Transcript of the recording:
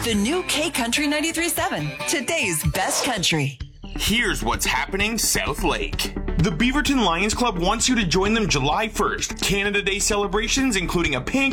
The new K Country 93.7, today's best country. Here's what's happening South Lake. The Beaverton Lions Club wants you to join them July 1st. Canada Day celebrations, including a pancake